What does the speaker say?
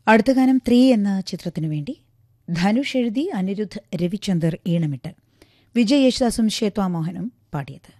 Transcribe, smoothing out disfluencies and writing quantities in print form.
അടുത്ത ഗാനം 3 എന്ന ചിത്രത്തിനു വേണ്ടി ധനുഷ് എഴുതി അനിരുദ്ധ് രവിചന്ദർ ഈണമിട്ട് വിജയ് യേശുദാസും ശ്വേതാ മോഹനും പാടിയത്.